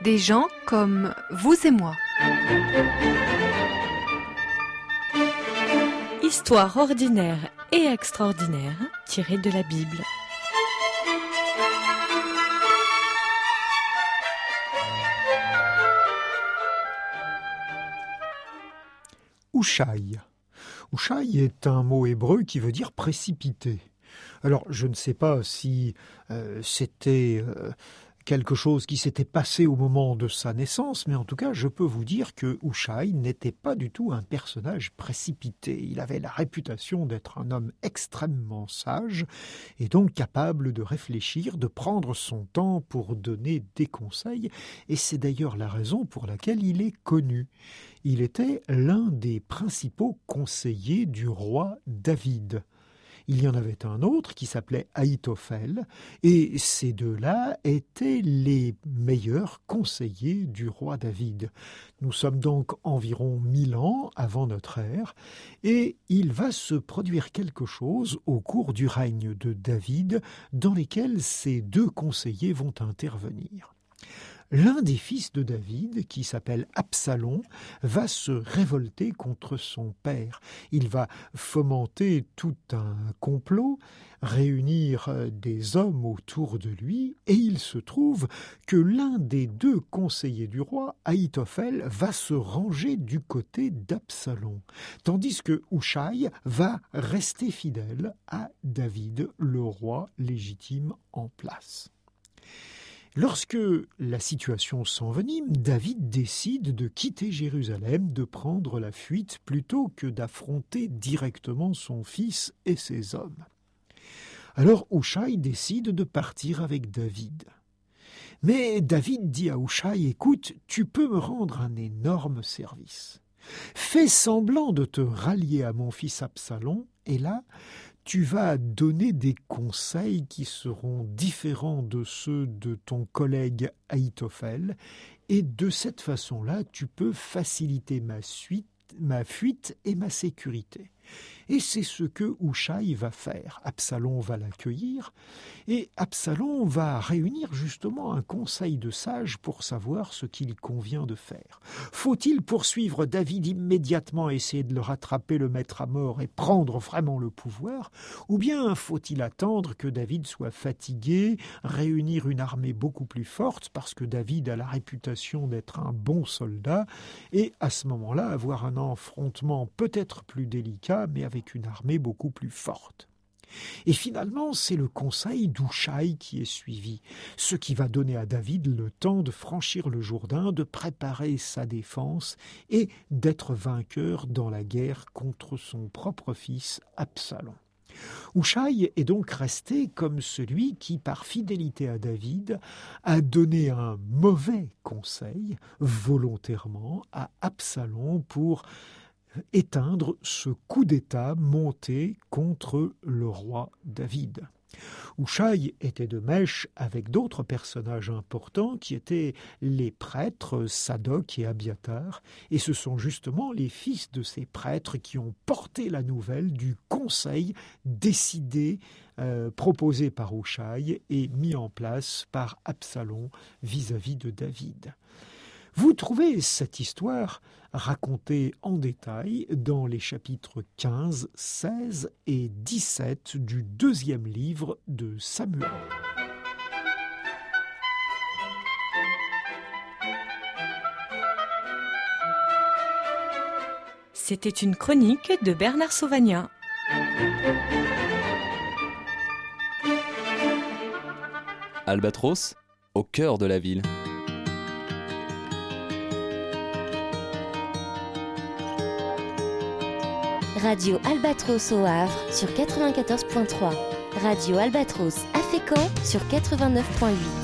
Des gens comme vous et moi. Histoire ordinaire et extraordinaire tirée de la Bible. Hushai. Hushai est un mot hébreu qui veut dire précipité. Alors, je ne sais pas si c'était quelque chose qui s'était passé au moment de sa naissance, mais en tout cas, je peux vous dire que Hushai n'était pas du tout un personnage précipité. Il avait la réputation d'être un homme extrêmement sage et donc capable de réfléchir, de prendre son temps pour donner des conseils, et c'est d'ailleurs la raison pour laquelle il est connu. Il était l'un des principaux conseillers du roi David. Il y en avait un autre qui s'appelait Ahitophel, et ces deux-là étaient les meilleurs conseillers du roi David. Nous sommes donc environ 1000 ans avant notre ère, et il va se produire quelque chose au cours du règne de David dans lesquels ces deux conseillers vont intervenir. L'un des fils de David, qui s'appelle Absalom, va se révolter contre son père. Il va fomenter tout un complot, réunir des hommes autour de lui, et il se trouve que l'un des deux conseillers du roi, Ahitophel, va se ranger du côté d'Absalom, tandis que Hushai va rester fidèle à David, le roi légitime en place. Lorsque la situation s'envenime, David décide de quitter Jérusalem, de prendre la fuite plutôt que d'affronter directement son fils et ses hommes. Alors Hushai décide de partir avec David. Mais David dit à Hushai, « Écoute, tu peux me rendre un énorme service. Fais semblant de te rallier à mon fils Absalom, et là, tu vas donner des conseils qui seront différents de ceux de ton collègue Ahitophel, et de cette façon-là, tu peux faciliter ma fuite et ma sécurité. » Et c'est ce que Hushai va faire. Absalom va l'accueillir, et Absalom va réunir justement un conseil de sages pour savoir ce qu'il convient de faire. Faut-il poursuivre David immédiatement, essayer de le rattraper, le mettre à mort et prendre vraiment le pouvoir, ou bien faut-il attendre que David soit fatigué, réunir une armée beaucoup plus forte, parce que David a la réputation d'être un bon soldat, et à ce moment-là avoir un affrontement peut-être plus délicat, mais avec une armée beaucoup plus forte. Et finalement, c'est le conseil d'Hushai qui est suivi, ce qui va donner à David le temps de franchir le Jourdain, de préparer sa défense et d'être vainqueur dans la guerre contre son propre fils Absalom. Hushai est donc resté comme celui qui, par fidélité à David, a donné un mauvais conseil volontairement à Absalom pour éteindre ce coup d'État monté contre le roi David. Hushai était de mèche avec d'autres personnages importants qui étaient les prêtres Sadoc et Abiatar, et ce sont justement les fils de ces prêtres qui ont porté la nouvelle du conseil décidé, proposé par Hushai et mis en place par Absalom vis-à-vis de David. Vous trouvez cette histoire racontée en détail dans les chapitres 15, 16 et 17 du deuxième livre de Samuel. C'était une chronique de Bernard Sauvagnat. Albatros, au cœur de la ville. Radio Albatros au Havre sur 94.3. Radio Albatros à Fécamp sur 89.8.